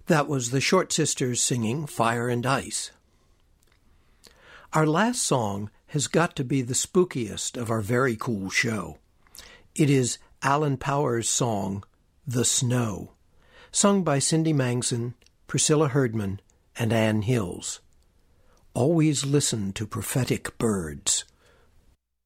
That was the Short Sisters singing Fire and Ice. Our last song has got to be the spookiest of our very cool show. It is Alan Power's song, The Snow, sung by Cindy Mangson, Priscilla Herdman, and Ann Hills. Always listen to prophetic birds.